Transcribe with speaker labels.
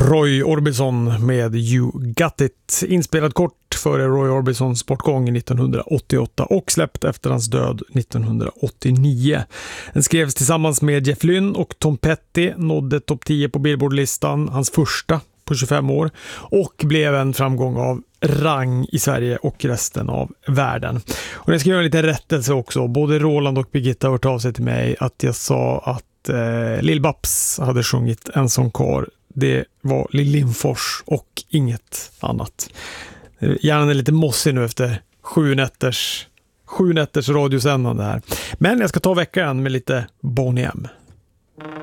Speaker 1: Roy Orbison med You Got It, inspelad kort före Roy Orbisons bortgång 1988 och släppt efter hans död 1989. Den skrevs tillsammans med Jeff Lynne och Tom Petty, nådde topp 10 på Billboard-listan, hans första på 25 år, och blev en framgång av rang i Sverige och resten av världen. Och jag ska göra en liten rättelse också. Både Roland och Birgitta har hört av sig till mig att jag sa att Lill Babs hade sjungit En sån kar. Det var Lill Lindfors och inget annat. Hjärnan är lite mossig nu efter 7 nätters radiosändande här. Men jag ska ta veckan med lite Boney M.